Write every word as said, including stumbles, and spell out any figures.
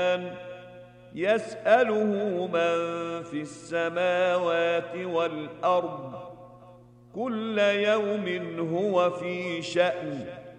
يسأله من في السماوات والأرض كل يوم هو في شأن